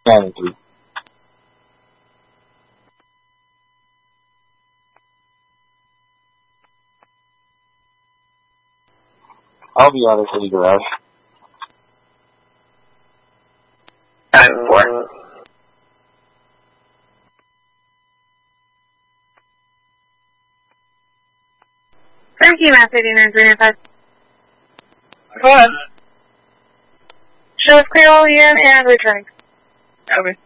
93. I'll be on the city garage. 9-4. Frankie, Mass 89-395. Go ahead. Show us clear all unit and returning. Copy.